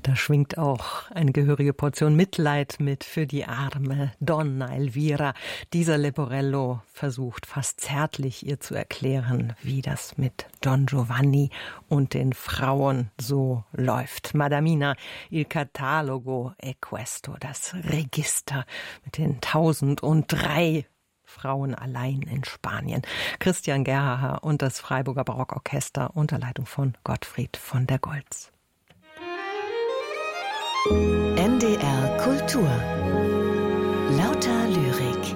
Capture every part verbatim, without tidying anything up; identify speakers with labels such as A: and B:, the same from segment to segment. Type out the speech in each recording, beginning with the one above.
A: Da schwingt auch eine gehörige Portion Mitleid mit für die arme Donna Elvira. Dieser Leporello versucht fast zärtlich ihr zu erklären, wie das mit Don Giovanni und den Frauen so läuft. Madamina, il catalogo è questo, das Register mit den tausend und drei Frauen allein in Spanien. Christian Gerhaher und das Freiburger Barockorchester unter Leitung von Gottfried von der Goltz.
B: N D R Kultur. Lauter Lyrik.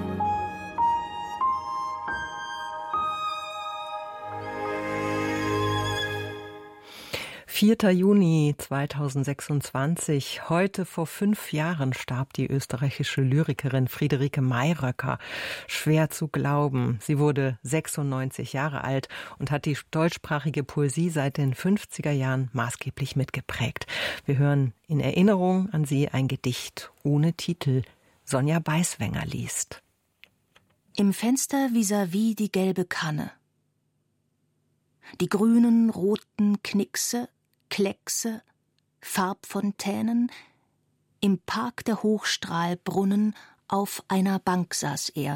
A: vierter Juni zweitausendsechsundzwanzig. Heute vor fünf Jahren starb die österreichische Lyrikerin Friederike Mayröcker. Schwer zu glauben. Sie wurde sechsundneunzig Jahre alt und hat die deutschsprachige Poesie seit den fünfziger Jahren maßgeblich mitgeprägt. Wir hören in Erinnerung an sie ein Gedicht ohne Titel. Sonja Beiswenger liest.
C: Im Fenster vis-à-vis die gelbe Kanne. Die grünen, roten Knickse, Kleckse, Farbfontänen, im Park der Hochstrahlbrunnen auf einer Bank saß er.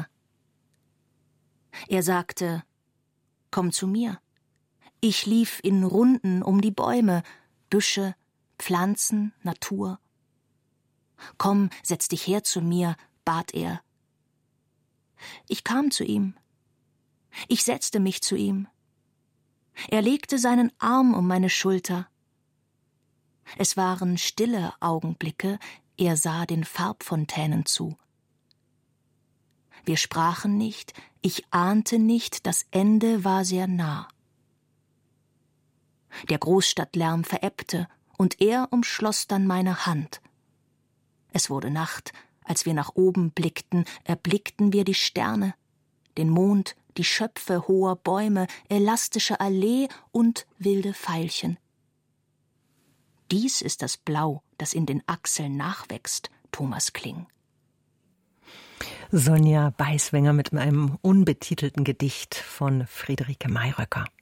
C: Er sagte, »Komm zu mir.« Ich lief in Runden um die Bäume, Büsche, Pflanzen, Natur. »Komm, setz dich her zu mir«, bat er. Ich kam zu ihm. Ich setzte mich zu ihm. Er legte seinen Arm um meine Schulter. Es waren stille Augenblicke, er sah den Farbfontänen zu. Wir sprachen nicht, ich ahnte nicht, das Ende war sehr nah. Der Großstadtlärm verebbte, und er umschloss dann meine Hand. Es wurde Nacht, als wir nach oben blickten, erblickten wir die Sterne, den Mond, die Schöpfe hoher Bäume, elastische Allee und wilde Veilchen. Dies ist das Blau, das in den Achseln nachwächst, Thomas Kling.
A: Sonja Beiswenger mit einem unbetitelten Gedicht von Friederike Mayröcker.